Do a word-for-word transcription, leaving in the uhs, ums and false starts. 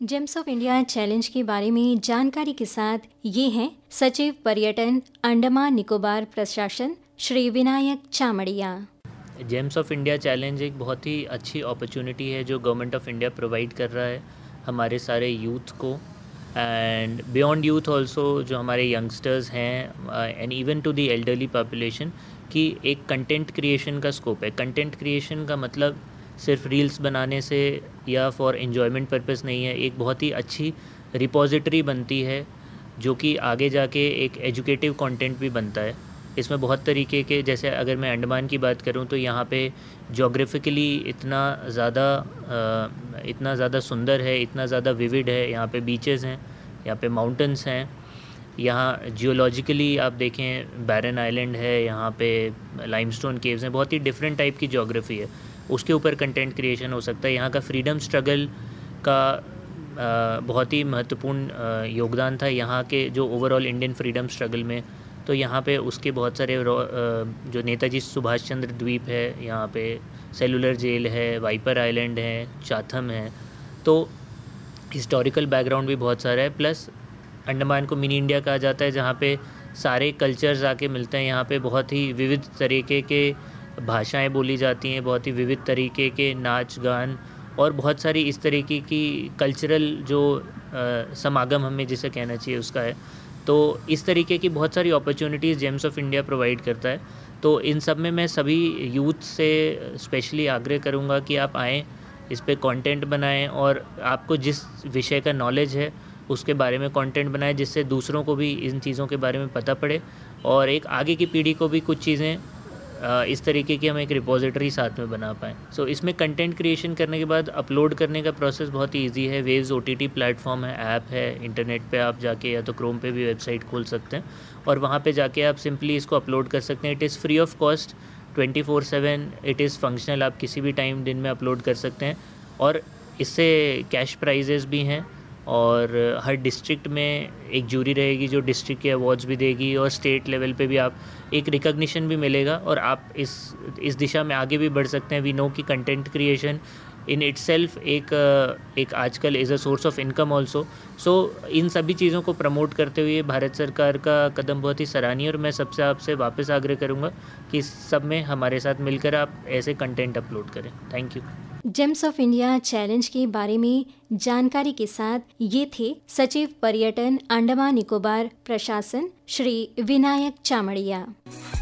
James of India challenge के बारे में जानकारी के साथ ये हैं सचिव पर्यटन अंडमान निकोबार प्रशासन Shri Vinayak चामड़िया। James of India challenge एक बहुत ही अच्छी अपॉर्चुनिटी है जो गवर्नमेंट ऑफ इंडिया प्रोवाइड कर रहा है हमारे सारे यूथ को एंड बियॉन्ड यूथ ऑल्सो, जो हमारे यंगस्टर्स हैं and even to the elderly population, की एक कंटेंट क्रिएशन का स्कोप है। कंटेंट क्रिएशन का मतलब सिर्फ रील्स बनाने से या फॉर एन्जॉयमेंट पर्पस नहीं है, एक बहुत ही अच्छी रिपोजिटरी बनती है जो कि आगे जाके एक एजुकेटिव कंटेंट भी बनता है। इसमें बहुत तरीके के, जैसे अगर मैं अंडमान की बात करूं तो यहाँ पे जोग्राफिकली इतना ज़्यादा इतना ज़्यादा सुंदर है, इतना ज़्यादा विविड है। यहाँ पे बीचेस हैं, यहाँ पे माउंटेन्स हैं, यहाँ जियोलॉजिकली आप देखें बैरन आइलैंड है, यहाँ पे लाइमस्टोन केव्स हैं, बहुत ही डिफरेंट टाइप की ज्योग्राफी है। उसके ऊपर कंटेंट क्रिएशन हो सकता है। यहाँ का फ्रीडम स्ट्रगल का आ, बहुत ही महत्वपूर्ण योगदान था यहाँ के जो ओवरऑल इंडियन फ्रीडम स्ट्रगल में। तो यहाँ पे उसके बहुत सारे जो नेताजी सुभाष चंद्र द्वीप है, यहाँ पे सेलुलर जेल है, वाइपर आइलैंड है, चाथम है, तो हिस्टोरिकल बैकग्राउंड भी बहुत सारा है। प्लस अंडमान को मिनी इंडिया कहा जाता है जहाँ पे सारे कल्चर्स आके मिलते हैं। यहाँ पे बहुत ही विविध तरीके के भाषाएं बोली जाती हैं, बहुत ही विविध तरीके के नाच गान और बहुत सारी इस तरीके की कल्चरल जो आ, समागम हमें जिसे कहना चाहिए उसका है। तो इस तरीके की बहुत सारी opportunities James of India provide करता है। तो इन सब में मैं सभी यूथ से स्पेशली आग्रह करूँगा कि आप आएँ, इस पे कंटेंट बनाएं और आपको जिस विषय का नॉलेज है उसके बारे में कंटेंट बनाएं, जिससे दूसरों को भी इन चीज़ों के बारे में पता पड़े और एक आगे की पीढ़ी को भी कुछ चीज़ें इस तरीके की हम एक रिपोजिटरी साथ में बना पाएँ। सो so, इसमें कंटेंट क्रिएशन करने के बाद अपलोड करने का प्रोसेस बहुत ही ईजी है। वेव्स ओटीटी प्लेटफॉर्म है, ऐप है, इंटरनेट पे आप जाके या तो क्रोम पे भी वेबसाइट खोल सकते हैं और वहाँ पे जाके आप सिंपली इसको अपलोड कर सकते हैं। It is free of cost, twenty four seven it is functional, आप किसी भी टाइम दिन में अपलोड कर सकते हैं और इससे कैश प्राइजेस भी हैं और हर डिस्ट्रिक्ट में एक जूरी रहेगी जो डिस्ट्रिक्ट के अवार्ड्स भी देगी और स्टेट लेवल पे भी आप एक रिकॉग्निशन भी मिलेगा और आप इस इस दिशा में आगे भी बढ़ सकते हैं। वी नो कि कंटेंट क्रिएशन इन इटसेल्फ एक एक आजकल is a source of income also. सो इन सभी चीज़ों को प्रमोट करते हुए भारत सरकार का कदम बहुत ही सराहनीय और मैं सबसे आपसे वापस आग्रह करूँगा कि सब में हमारे साथ मिलकर आप ऐसे कंटेंट अपलोड करें। Thank you. James of India challenge के बारे में जानकारी के साथ ये थे सचिव पर्यटन अंडमान निकोबार प्रशासन श्री विनायक चामड़िया।